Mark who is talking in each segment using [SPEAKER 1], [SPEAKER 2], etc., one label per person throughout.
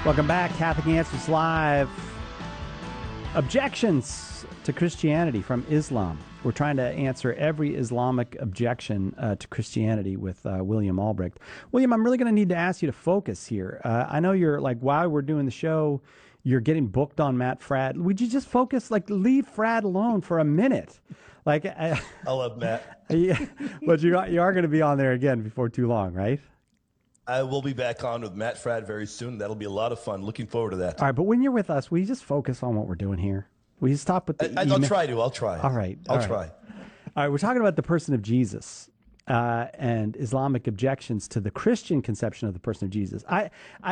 [SPEAKER 1] Welcome back, Catholic Answers Live. Objections to Christianity from Islam. We're trying to answer every Islamic objection to Christianity with William Albrecht. William, I'm really going to need to ask you to focus here. I know you're like, while we're doing the show, you're getting booked on Matt Fradd. Would you just focus, like, leave Fradd alone for a minute? Like,
[SPEAKER 2] I love Matt.
[SPEAKER 1] Yeah, but you are going to be on there again before too long, right?
[SPEAKER 2] I will be back on with Matt Fradd very soon. That'll be a lot of fun. Looking forward to that.
[SPEAKER 1] All right, but when you're with us, will you just focus on what we're doing here? Will you stop with the
[SPEAKER 2] I'll try to. I'll try.
[SPEAKER 1] All right.
[SPEAKER 2] I'll try.
[SPEAKER 1] All right, we're talking about the person of Jesus and Islamic objections to the Christian conception of the person of Jesus. It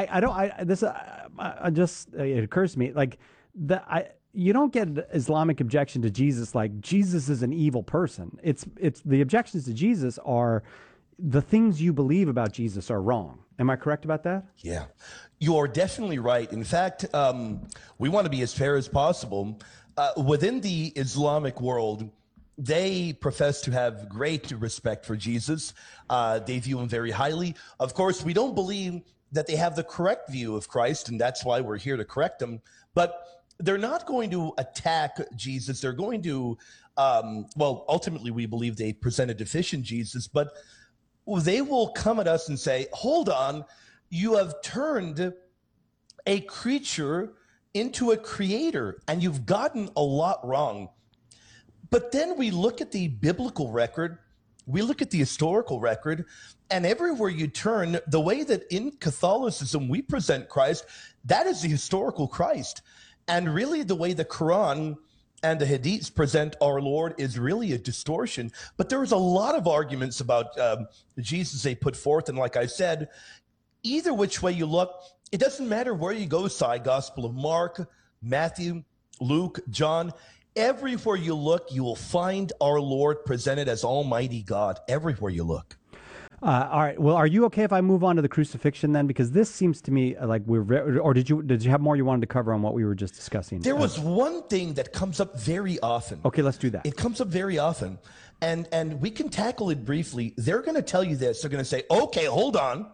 [SPEAKER 1] occurs to me, like, you don't get an Islamic objection to Jesus like Jesus is an evil person. It's the objections to Jesus are the things you believe about Jesus are wrong. Am I correct about that?
[SPEAKER 2] Yeah, you're definitely right. In fact, we want to be as fair as possible. Within the Islamic world, they profess to have great respect for Jesus. They view him very highly. Of course, we don't believe that they have the correct view of Christ, and that's why we're here to correct them. But they're not going to attack Jesus. They're going to, ultimately, we believe they present a deficient Jesus, but they will come at us and say, hold on, you have turned a creature into a creator, and you've gotten a lot wrong. But then we look at the biblical record, we look at the historical record, and everywhere you turn, the way that in Catholicism we present Christ, that is the historical Christ. And really the way the Quran and the Hadiths present our Lord is really a distortion. But there was a lot of arguments about Jesus they put forth. And like I said, either which way you look, it doesn't matter where you go, Gospel of Mark, Matthew, Luke, John, everywhere you look, you will find our Lord presented as Almighty God, everywhere you look.
[SPEAKER 1] All right. Well, are you okay if I move on to the crucifixion then? Because this seems to me like or did you have more you wanted to cover on what we were just discussing?
[SPEAKER 2] There was one thing that comes up very often.
[SPEAKER 1] Okay, let's do that.
[SPEAKER 2] It comes up very often, and we can tackle it briefly. They're going to tell you this. They're going to say, okay, hold on.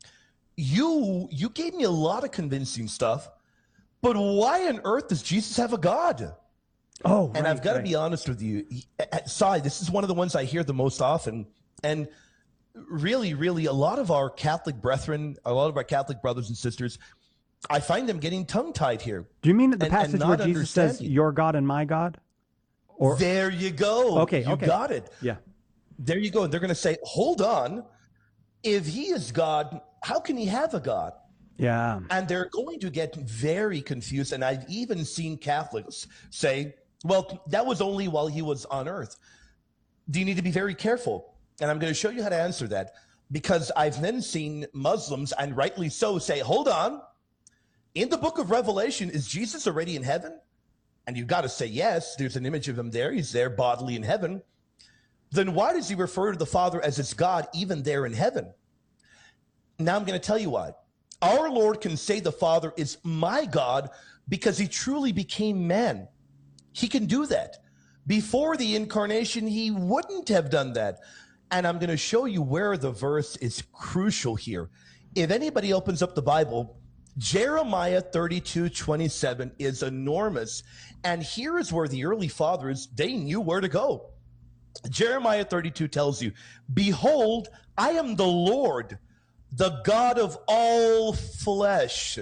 [SPEAKER 2] You gave me a lot of convincing stuff, but why on earth does Jesus have a God?
[SPEAKER 1] Oh,
[SPEAKER 2] and I've got to be honest with you, Sai, this is one of the ones I hear the most often, and really, really, a lot of our Catholic brethren, a lot of our Catholic brothers and sisters, I find them getting tongue-tied here.
[SPEAKER 1] Do you mean the passage where Jesus says, your God and my God?
[SPEAKER 2] Or there you go.
[SPEAKER 1] Okay,
[SPEAKER 2] you got it.
[SPEAKER 1] Yeah.
[SPEAKER 2] There you go. And they're going to say, hold on. If he is God, how can he have a God?
[SPEAKER 1] Yeah.
[SPEAKER 2] And they're going to get very confused. And I've even seen Catholics say, well, that was only while he was on earth. Do you need to be very careful? And I'm going to show you how to answer that, because I've then seen Muslims, and rightly so, say, hold on. In the book of Revelation, is Jesus already in heaven? And you've got to say, yes, there's an image of him there. He's there bodily in heaven. Then why does he refer to the Father as his God even there in heaven? Now I'm going to tell you why. Our Lord can say the Father is my God because he truly became man. He can do that. Before the incarnation, he wouldn't have done that. And I'm going to show you where the verse is crucial here. If anybody opens up the Bible, Jeremiah 32:27 is enormous. And here is where the early fathers, they knew where to go. Jeremiah 32 tells you, behold, I am the Lord, the God of all flesh.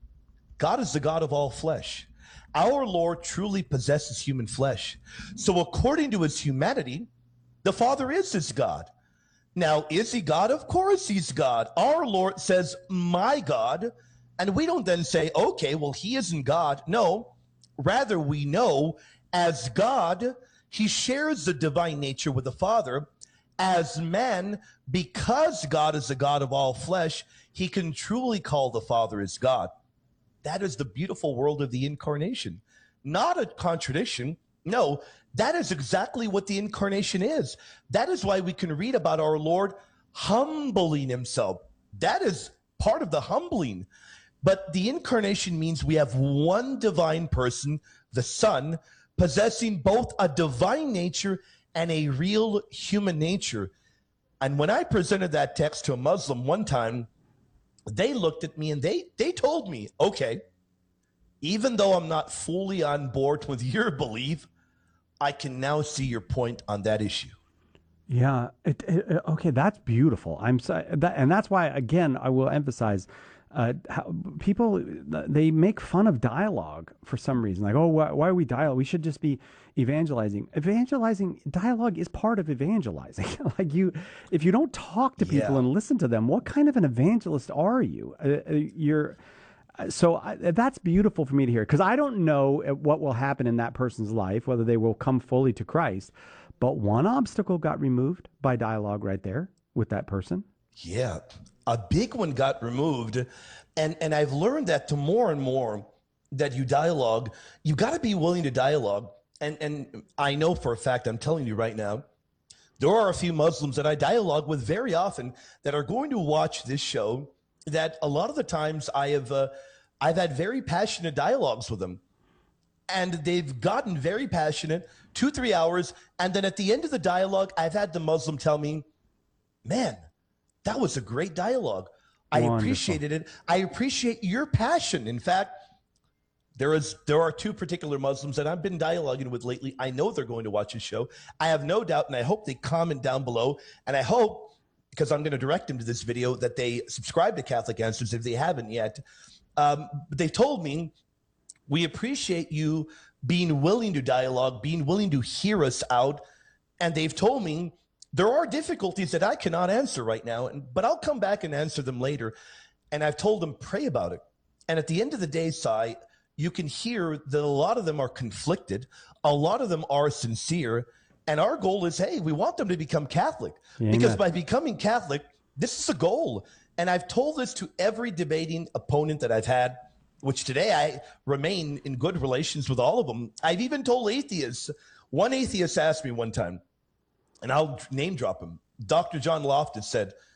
[SPEAKER 2] God is the God of all flesh. Our Lord truly possesses human flesh. So according to his humanity, the Father is his God. Now, is he God? Of course he's God. Our Lord says, my God. And we don't then say, okay, well, he isn't God. No, rather we know as God, he shares the divine nature with the Father. As man, because God is the God of all flesh, he can truly call the Father his God. That is the beautiful world of the incarnation. Not a contradiction. No, that is exactly what the incarnation is. That is why we can read about our Lord humbling himself. That is part of the humbling. But the incarnation means we have one divine person, the Son, possessing both a divine nature and a real human nature. And when I presented that text to a Muslim one time, They looked at me and they told me, okay, even though I'm not fully on board with your belief, I can now see your point on that issue.
[SPEAKER 1] Yeah. Okay, that's beautiful. And that's why again I will emphasize how people they make fun of dialogue for some reason. Like, oh, why are we dialogue? We should just be evangelizing. Evangelizing dialogue is part of evangelizing. Like if you don't talk to people
[SPEAKER 2] Yeah.
[SPEAKER 1] and listen to them, what kind of an evangelist are you? You're that's beautiful for me to hear because I don't know what will happen in that person's life, whether they will come fully to Christ. But one obstacle got removed by dialogue right there with that person.
[SPEAKER 2] Yeah. A big one got removed. And I've learned that to more and more that you dialogue, you got to be willing to dialogue. And I know for a fact, I'm telling you right now, there are a few Muslims that I dialogue with very often that are going to watch this show that a lot of the times I've had very passionate dialogues with them. And they've gotten very passionate, 2-3 hours. And then at the end of the dialogue, I've had the Muslim tell me, man, that was a great dialogue. I
[SPEAKER 1] Wonderful.
[SPEAKER 2] appreciated it. I appreciate your passion. In fact, there are two particular Muslims that I've been dialoguing with lately. I know they're going to watch this show. I have no doubt, and I hope they comment down below. And I hope, because I'm going to direct them to this video, that they subscribe to Catholic Answers if they haven't yet. But they've told me, we appreciate you being willing to dialogue, being willing to hear us out. And they've told me there are difficulties that I cannot answer right now, but I'll come back and answer them later. And I've told them, pray about it. And at the end of the day, Sai, you can hear that a lot of them are conflicted. A lot of them are sincere. And our goal is, hey, we want them to become Catholic.
[SPEAKER 1] Amen.
[SPEAKER 2] Because by becoming Catholic, this is a goal. And I've told this to every debating opponent that I've had, which today I remain in good relations with all of them. I've even told atheists. One atheist asked me one time, and I'll name drop him. Dr. John Loftus said,